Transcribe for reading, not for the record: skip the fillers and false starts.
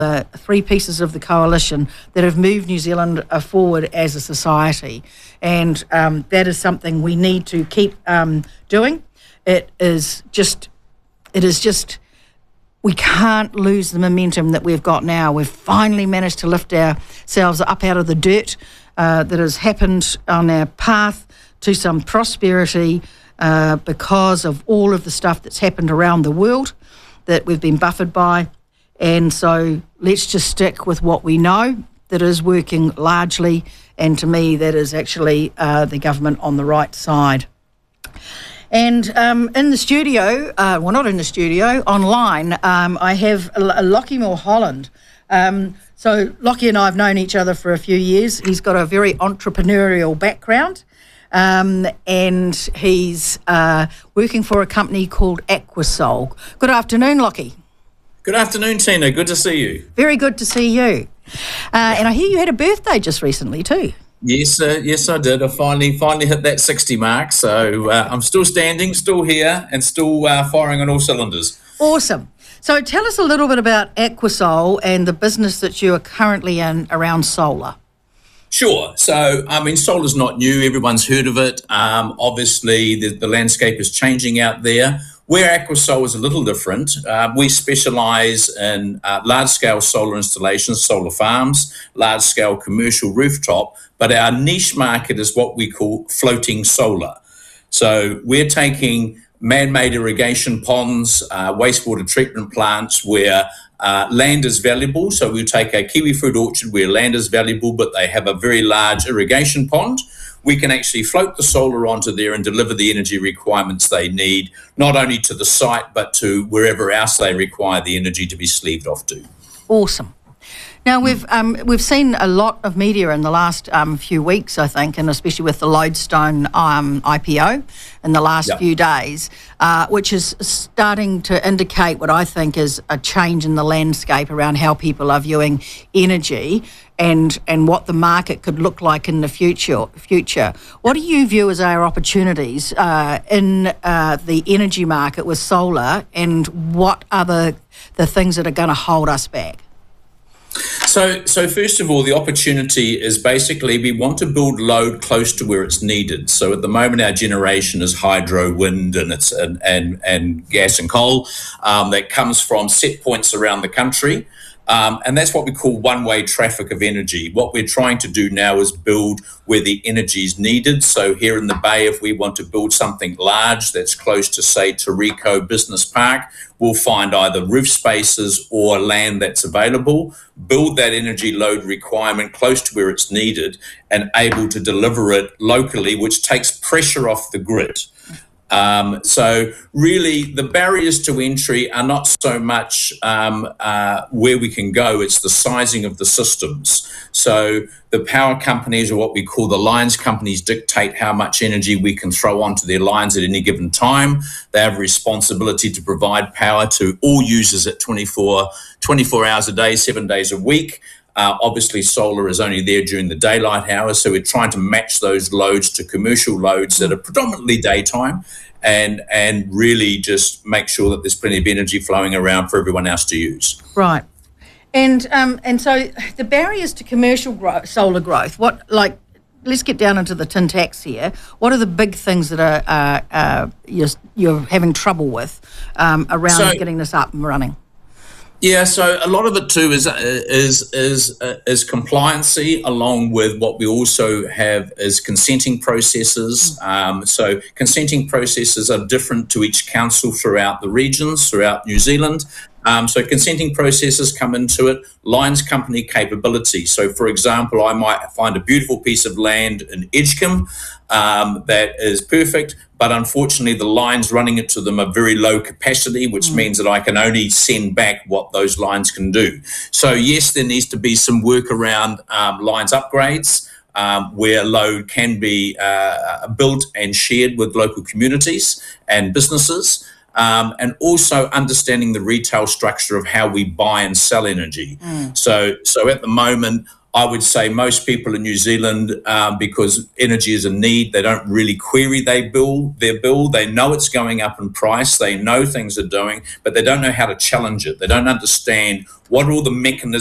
three pieces of the coalition that have moved New Zealand forward as a society, and that is something we need to keep doing. It is just we can't lose the momentum that we've got now. We've finally managed to lift ourselves up out of the dirt that has happened on our path to some prosperity because of all of the stuff that's happened around the world that we've been buffered by. And so let's just stick with what we know that is working largely, and to me that is actually the government on the right side. And in the studio, well, not in the studio, online, I have Lachie Mulholland. So Lachie and I have known each other for a few years. He's got a very entrepreneurial background, and he's working for a company called Aquasol. Good afternoon, Lachie. Good afternoon, Tina. Good to see you. Very good to see you. And I hear you had a birthday just recently too. Yes, I did. I finally hit that 60 mark. So I'm still standing, still here, and still firing on all cylinders. Awesome. So tell us a little bit about Aquasol and the business that you are currently in around solar. Sure. So, I mean, solar's not new. Everyone's heard of it. Obviously, the landscape is changing out there. Where Aquasol is a little different, we specialise in large-scale solar installations, solar farms, large-scale commercial rooftop, but our niche market is what we call floating solar. So we're taking man-made irrigation ponds, wastewater treatment plants where land is valuable. So we take a kiwi fruit orchard where land is valuable, but they have a very large irrigation pond. We can actually float the solar onto there and deliver the energy requirements they need, not only to the site, but to wherever else they require the energy to be sleeved off to. Awesome. Now, we've seen a lot of media in the last few weeks, I think, and especially with the Lodestone IPO in the last few days, which is starting to indicate what I think is a change in the landscape around how people are viewing energy and what the market could look like in the future. What do you view as our opportunities in the energy market with solar, and what are the things that are going to hold us back? So first of all, the opportunity is basically we want to build load close to where it's needed. So at the moment, our generation is hydro, wind, and gas and coal that comes from set points around the country. And that's what we call one-way traffic of energy. What we're trying to do now is build where the energy is needed. So here in the Bay, if we want to build something large that's close to, say, Tauriko Business Park, we'll find either roof spaces or land that's available, build that energy load requirement close to where it's needed and able to deliver it locally, which takes pressure off the grid. So really the barriers to entry are not so much where we can go, it's the sizing of the systems. So the power companies, or what we call the lines companies, dictate how much energy we can throw onto their lines at any given time. They have a responsibility to provide power to all users at 24 hours a day, 7 days a week. Obviously, solar is only there during the daylight hours, so we're trying to match those loads to commercial loads that are predominantly daytime and really just make sure that there's plenty of energy flowing around for everyone else to use. Right. And so the barriers to commercial solar growth, let's get down into the tin tacks here. What are the big things that you're having trouble with around getting this up and running? Yeah, so a lot of it too is compliancy, along with what we also have is consenting processes. So consenting processes are different to each council throughout the regions, throughout New Zealand. So consenting processes come into it, lines company capability. So, for example, I might find a beautiful piece of land in Edgecombe that is perfect, but unfortunately the lines running it to them are very low capacity, which means that I can only send back what those lines can do. So, yes, there needs to be some work around lines upgrades, where load can be built and shared with local communities and businesses. And also understanding the retail structure of how we buy and sell energy. So at the moment, I would say most people in New Zealand, because energy is a need, they don't really query their bill. They know it's going up in price. They know things are doing, but they don't know how to challenge it. They don't understand what are all the mechanisms